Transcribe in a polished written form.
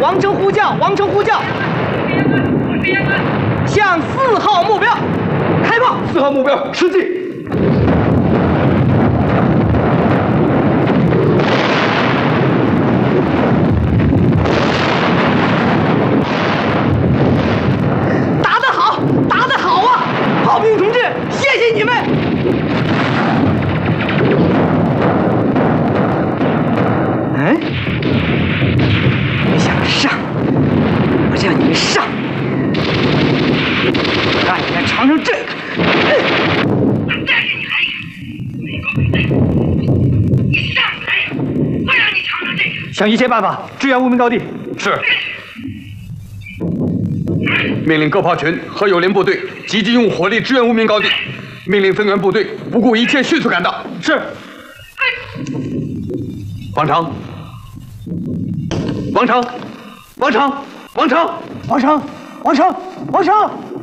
王成呼叫，王成呼叫，向4号目标开炮。 4号目标吃鸡。 炮兵同志，谢谢你们！哎，你想上，我就让你们上，让你们尝尝这个。 我再给你来一个，美国部队，你上来，我让你尝尝这个。 想一切办法支援无名高地。 是。 命令各炮群和友邻部队积极用火力支援无名高地。命令增援部队不顾一切迅速赶到。是。王成，王成，王成，王成，王成，王成，王成。